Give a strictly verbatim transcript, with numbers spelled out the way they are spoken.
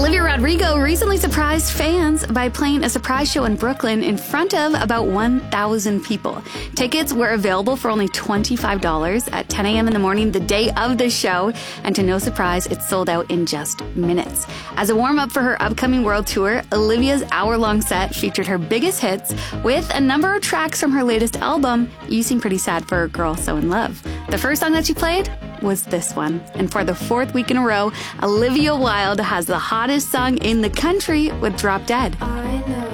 Olivia Rodrigo recently surprised fans by playing a surprise show in Brooklyn in front of about one thousand people. Tickets were available for only twenty-five dollars at ten a.m. in the morning the day of the show, and to no surprise, it sold out in just minutes. As a warm-up for her upcoming world tour, Olivia's hour-long set featured her biggest hits with a number of tracks from her latest album, You Seem Pretty Sad for a Girl So In Love. The first song that she played was this one. And for the fourth week in a row, Olivia Wilde has the hottest song in the country with Drop Dead.